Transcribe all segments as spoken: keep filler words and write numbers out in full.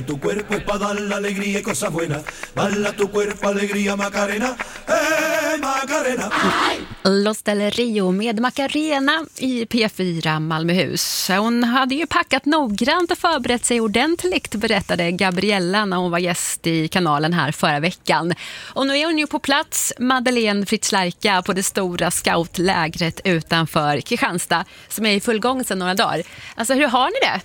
Tu cuerpo es para dar la alegría y cosas buenas. Bala tu cuerpo, alegría, Macarena. Eh, Macarena. Los del Rio med Macarena i P fyra Malmöhus. Hon hade ju packat noggrant och förberett sig ordentligt, berättade Gabriella när hon var gäst i kanalen här förra veckan. Och nu är hon ju på plats, Madeleine Fritzlarka, på det stora scoutlägret utanför Kristianstad, som är i full gång sedan några dagar. Alltså, hur har ni det?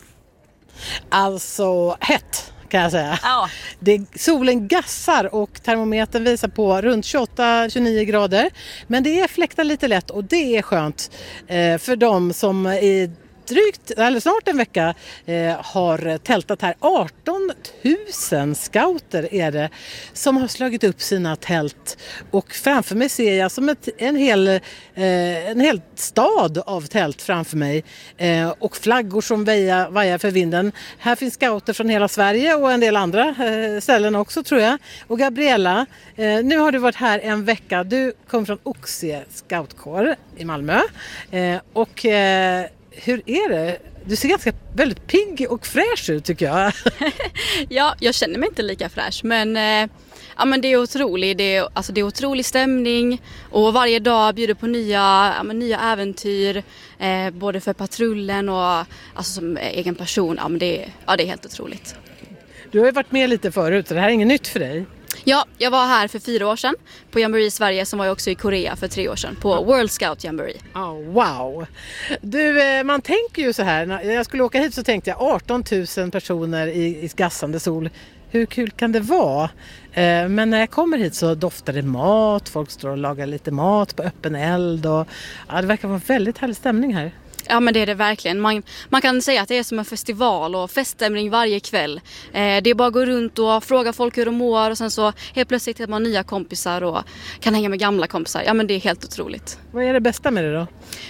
Alltså hett kan jag säga. Ja. Det, solen gassar och termometern visar på runt tjugoåtta till tjugonio grader. Men det är fläktar lite lätt och det är skönt eh, för de som i drygt, eller snart en vecka eh, har tältat här. arton tusen scouter är det som har slagit upp sina tält, och framför mig ser jag som ett, en, hel, eh, en hel stad av tält framför mig eh, och flaggor som vajar, vajar för vinden. Här finns scouter från hela Sverige och en del andra eh, ställen också, tror jag. Och Gabriella, eh, nu har du varit här en vecka. Du kom från Oxie scoutkår i Malmö eh, och eh, hur är det? Du ser ganska väldigt pigg och fräsch ut, tycker jag. Ja, jag känner mig inte lika fräsch, men, eh, ja, men det är otroligt. Det är, alltså, det är otrolig stämning och varje dag bjuder på nya, ja, men, nya äventyr, eh, både för patrullen och alltså, som egen person. Ja, men det, ja, det är helt otroligt. Du har ju varit med lite förut, så det här är inget nytt för dig. Ja, jag var här för fyra år sedan på Jamboree i Sverige, som var jag också i Korea för tre år sedan på World Scout Jamboree. Oh, wow! Du, man tänker ju så här, när jag skulle åka hit så tänkte jag arton tusen personer i, i gassande sol. Hur kul kan det vara? Men när jag kommer hit så doftar det mat, folk står och lagar lite mat på öppen eld och ja, det verkar vara en väldigt härlig stämning här. Ja, men det är det verkligen. Man, man kan säga att det är som en festival och feststämning varje kväll. Eh, det är bara att gå runt och fråga folk hur de mår, och sen så helt plötsligt har man nya kompisar och kan hänga med gamla kompisar. Ja, men det är helt otroligt. Vad är det bästa med det då?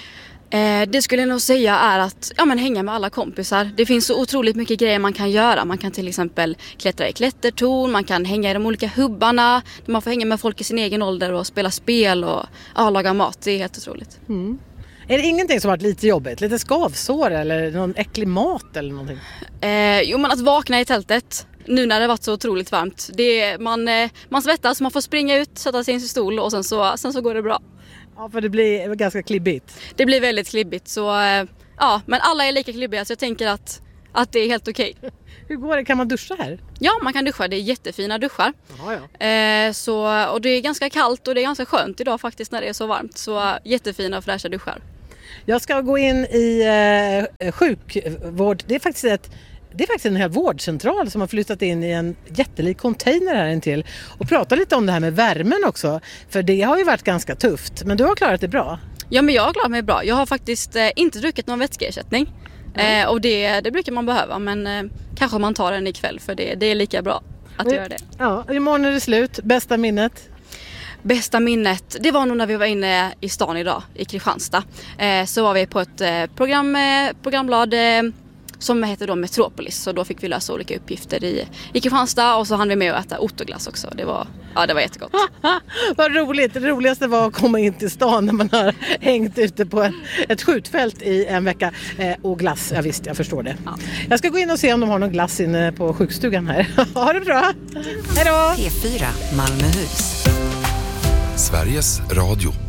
Eh, det skulle jag nog säga är att ja, men hänga med alla kompisar. Det finns så otroligt mycket grejer man kan göra. Man kan till exempel klättra i klättertorn, man kan hänga i de olika hubbarna. Man får hänga med folk i sin egen ålder och spela spel och ja, laga mat. Det är helt otroligt. Mm. Är det ingenting som varit lite jobbigt? Lite skavsår eller någon äcklig mat eller någonting? Eh, jo, men att vakna i tältet nu när det varit så otroligt varmt. Det är, man, eh, man svettas, man får springa ut, sätta sig i sin stol och sen så, sen så går det bra. Ja, för det blir ganska klibbigt. Det blir väldigt klibbigt, så eh, ja, men alla är lika klibbiga, så jag tänker att, att det är helt okej. Okay. Hur går det? Kan man duscha här? Ja, man kan duscha. Det är jättefina duschar. Jaha, ja. eh, så, och det är ganska kallt och det är ganska skönt idag faktiskt när det är så varmt. Så jättefina och fräscha duschar. Jag ska gå in i eh, sjukvård. Det är faktiskt ett Det är faktiskt en hel vårdcentral som har flyttat in i en jättelik container här intill. Och prata lite om det här med värmen också. För det har ju varit ganska tufft. Men du har klarat det bra. Ja, men jag har klarat mig bra. Jag har faktiskt eh, inte druckit någon vätskeersättning. Mm. Eh, och det, det brukar man behöva. Men eh, kanske man tar den ikväll, för det, det är lika bra att göra det. Ja, imorgon är det slut. Bästa minnet? Bästa minnet, det var nog när vi var inne i stan idag, i Kristianstad. Eh, så var vi på ett eh, program, eh, programblad eh, som heter då Metropolis. Så då fick vi lösa olika uppgifter i, i Kristianstad, och så hann vi med att äta otoglass också. Det var, ja, det var jättegott. Vad roligt. Det roligaste var att komma in till stan när man har hängt ute på ett skjutfält i en vecka. Eh, och glass, ja visst, jag förstår det. Ja. Jag ska gå in och se om de har någon glass inne på sjukstugan här. Ha det bra. Hej då! P fyra Malmöhus. Sveriges Radio.